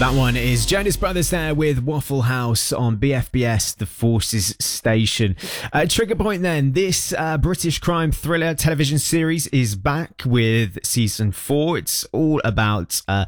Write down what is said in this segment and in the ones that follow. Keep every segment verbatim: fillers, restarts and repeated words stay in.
That one is Jonas Brothers there with Waffle House on B F B S, the Forces Station. Uh, Trigger Point then, this uh, British crime thriller television series is back with season four. It's all about uh,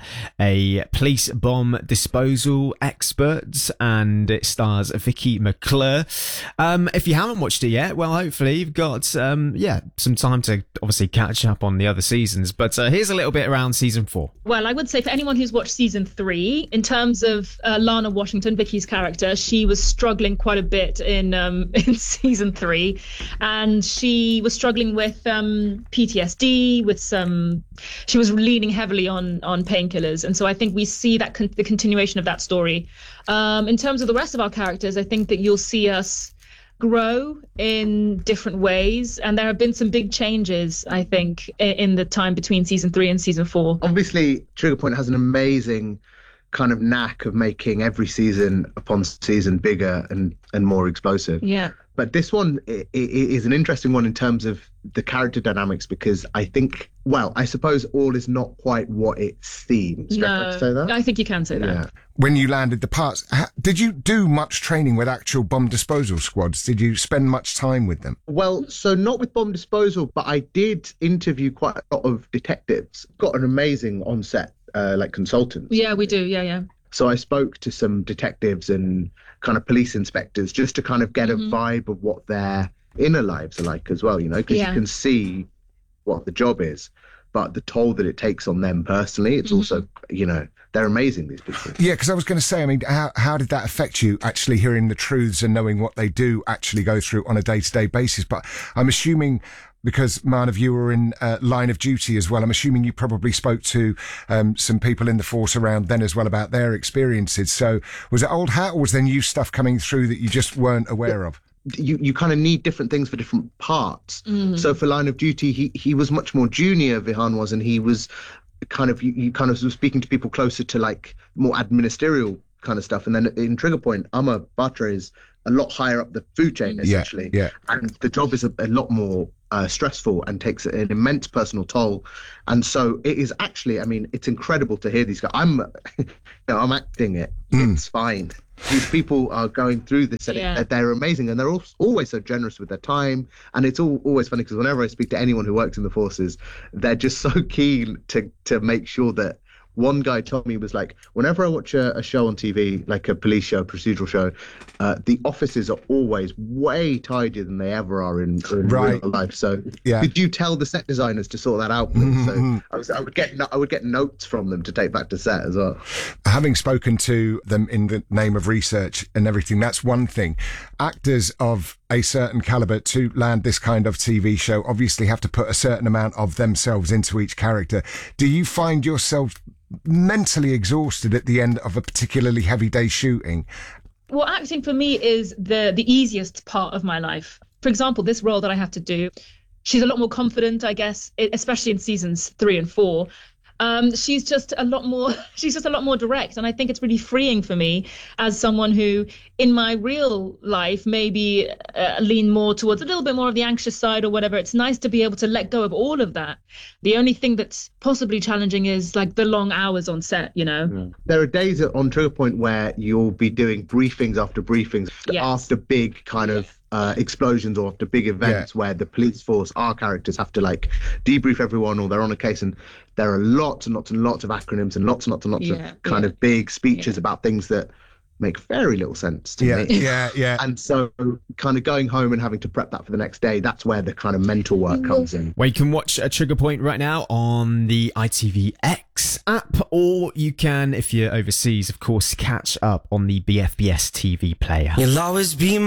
a police bomb disposal expert, and it stars Vicky McClure. Um, if you haven't watched it yet, well, hopefully you've got um, yeah some time to obviously catch up on the other seasons. But uh, here's a little bit around season four. Well, I would say for anyone who's watched season three, in terms of uh, Lana Washington, Vicky's character, she was struggling quite a bit in um, in season three, and she was struggling with um, P T S D. With some, she was leaning heavily on on painkillers, and so I think we see that con- the continuation of that story. Um, in terms of the rest of our characters, I think that you'll see us grow in different ways, and there have been some big changes, I think, in the time between season three and season four. Obviously, Trigger Point has an amazing kind of knack of making every season upon season bigger and and more explosive. Yeah. But this one i- i- is an interesting one in terms of the character dynamics, because I think, well, I suppose all is not quite what it seems. Do I have to say that? I think you can say that. Yeah. When you landed the parts, ha- did you do much training with actual bomb disposal squads? Did you spend much time with them? Well, so not with bomb disposal, but I did interview quite a lot of detectives. Got an amazing on-set uh, like consultants. Yeah, we do. Yeah, yeah. So I spoke to some detectives and kind of police inspectors just to kind of get Mm-hmm. a vibe of what their inner lives are like as well, you know, because Yeah. you can see what the job is, but the toll that it takes on them personally, it's Mm-hmm. also, you know, they're amazing, these people. Yeah, because I was going to say, I mean, how, how did that affect you actually hearing the truths and knowing what they do actually go through on a day-to-day basis? But I'm assuming, because man of you were in uh, line of duty as well, I'm assuming you probably spoke to um, some people in the force around then as well about their experiences. So was it old hat, or was there new stuff coming through that you just weren't aware of? You you kind of need different things for different parts. So for Line of Duty, he he was much more junior, Vihan was, and he was kind of, you, you kind of was speaking to people closer to like more administerial kind of stuff. And then in Trigger Point, Amar Batra is a lot higher up the food chain, essentially. Yeah, yeah. And the job is a, a lot more uh, stressful and takes an immense personal toll. And so it is actually, I mean, it's incredible to hear these guys. I'm, you know, I'm acting it. Mm. It's fine. These people are going through this, and Yeah. it, they're amazing, and they're al- always so generous with their time. And it's all always funny because whenever I speak to anyone who works in the forces, they're just so keen to to make sure that. One guy told me, was like, whenever I watch a, a show on T V, like a police show, procedural show, uh, the offices are always way tidier than they ever are in, in Right. real life. So Yeah. could you tell the set designers to sort that out? Please? So I, was, I would get no- I would get notes from them to take back to set as well. Having spoken to them in the name of research and everything, that's one thing. Actors of a certain caliber to land this kind of T V show obviously have to put a certain amount of themselves into each character. Do you find yourself mentally exhausted at the end of a particularly heavy day shooting? Well, acting for me is the the easiest part of my life. For example, this role that I have to do, she's a lot more confident, I guess, e- especially in seasons three and four. Um, she's just a lot more, she's just a lot more direct. And I think it's really freeing for me as someone who in my real life maybe uh, lean more towards a little bit more of the anxious side or whatever. It's nice to be able to let go of all of that. The only thing that's possibly challenging is like the long hours on set, you know? There are days at- on Trigger Point where you'll be doing briefings after briefings Yes. after big kind of uh, explosions or after big events where the police force, our characters, have to like debrief everyone or they're on a case, and there are lots and lots and lots of acronyms and lots and lots and lots Yeah, of kind yeah. of big speeches Yeah. about things that make very little sense to Yeah, me. yeah, yeah. And so kind of going home and having to prep that for the next day, that's where the kind of mental work comes in. Well, you can watch a Trigger Point right now on the I T V X app, or you can, if you're overseas, of course, catch up on the B F B S T V player. You'll always be